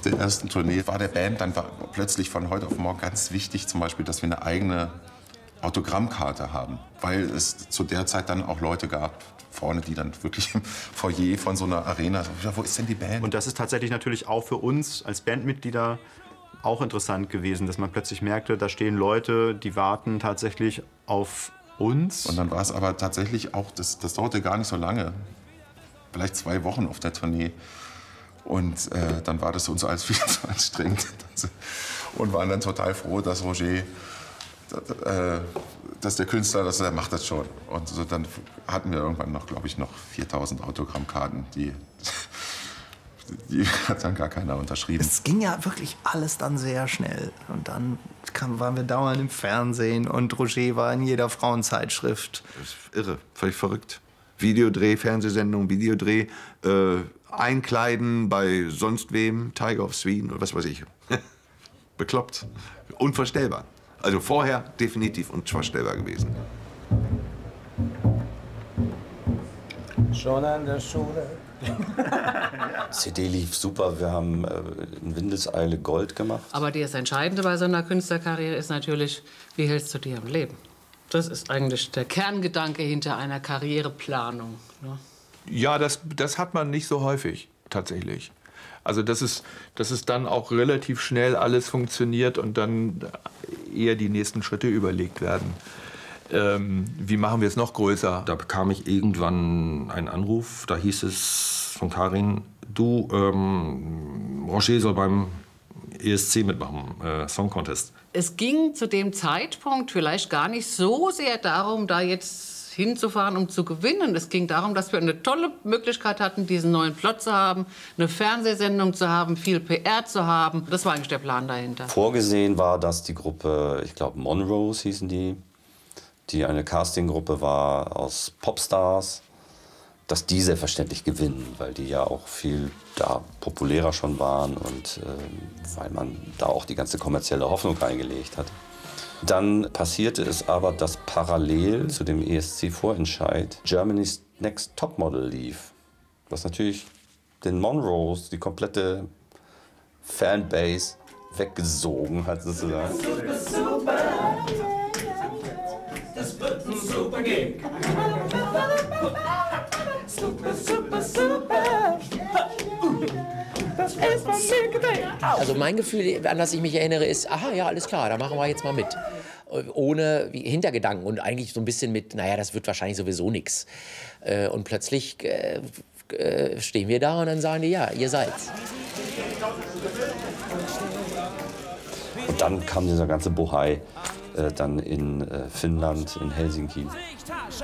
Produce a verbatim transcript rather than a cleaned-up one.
auf der ersten Tournee war der Band dann war plötzlich von heute auf morgen ganz wichtig, zum Beispiel, dass wir eine eigene Autogrammkarte haben. Weil es zu der Zeit dann auch Leute gab, vorne, die dann wirklich im Foyer von so einer Arena, ja, wo ist denn die Band? Und das ist tatsächlich natürlich auch für uns als Bandmitglieder auch interessant gewesen, dass man plötzlich merkte, da stehen Leute, die warten tatsächlich auf uns. Und dann war es aber tatsächlich auch, das, das dauerte gar nicht so lange, vielleicht zwei Wochen auf der Tournee. Und äh, dann war das uns alles viel zu anstrengend. Und waren dann total froh, dass Roger, äh, dass der Künstler, dass er macht das schon. Und so, dann hatten wir irgendwann noch, glaube ich, noch viertausend Autogrammkarten, die, die hat dann gar keiner unterschrieben. Es ging ja wirklich alles dann sehr schnell. Und dann kam, waren wir dauernd im Fernsehen und Roger war in jeder Frauenzeitschrift. Das ist irre, völlig verrückt. Videodreh, Fernsehsendung, Videodreh, äh, einkleiden bei sonst wem, Tiger of Sweden oder was weiß ich. Bekloppt, unvorstellbar. Also vorher definitiv unvorstellbar gewesen. Schon an der Schule. C D lief super, wir haben äh, in Windeseile Gold gemacht. Aber das Entscheidende bei so einer Künstlerkarriere ist natürlich, wie hältst du die am Leben? Das ist eigentlich der Kerngedanke hinter einer Karriereplanung. Ne? Ja, das, das hat man nicht so häufig, tatsächlich. Also dass es, dass es dann auch relativ schnell alles funktioniert und dann eher die nächsten Schritte überlegt werden. Ähm, wie machen wir es noch größer? Da bekam ich irgendwann einen Anruf, da hieß es von Karin, du, ähm, Roger soll beim E S C mitmachen, äh, Song Contest. Es ging zu dem Zeitpunkt vielleicht gar nicht so sehr darum, da jetzt hinzufahren, um zu gewinnen. Es ging darum, dass wir eine tolle Möglichkeit hatten, diesen neuen Plot zu haben, eine Fernsehsendung zu haben, viel P R zu haben. Das war eigentlich der Plan dahinter. Vorgesehen war, dass die Gruppe, ich glaube Monrose hießen die, die eine Castinggruppe war aus Popstars, dass die selbstverständlich gewinnen, weil die ja auch viel da populärer schon waren und äh, weil man da auch die ganze kommerzielle Hoffnung reingelegt hat. Dann passierte es aber, dass parallel zu dem E S C-Vorentscheid Germany's Next Topmodel lief, was natürlich den Monrose, die komplette Fanbase, weggesogen hat sozusagen. Super, super. Das wird ein super Gig. Super, super, super. Das ist von mir gedacht. Also mein Gefühl, an das ich mich erinnere, ist, aha, ja, alles klar, da machen wir jetzt mal mit. Ohne Hintergedanken und eigentlich so ein bisschen mit, naja, das wird wahrscheinlich sowieso nichts. Und plötzlich äh, stehen wir da und dann sagen die, ja, ihr seid's. Und dann kam dieser ganze Bohai äh, dann in äh, Finnland, in Helsinki.